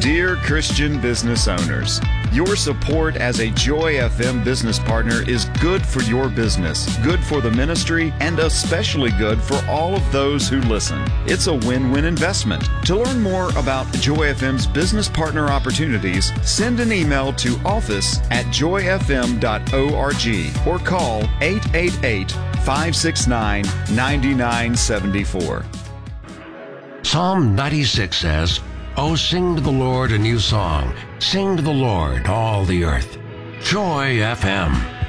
Dear Christian business owners, your support as a Joy FM business partner is good for your business, good for the ministry, and especially good for all of those who listen. It's a win-win investment. To learn more about Joy FM's business partner opportunities, send an email to office@joyfm.org or call 888-569-9974. Psalm 96 says, "Oh, sing to the Lord a new song. Sing to the Lord, all the earth." Joy FM.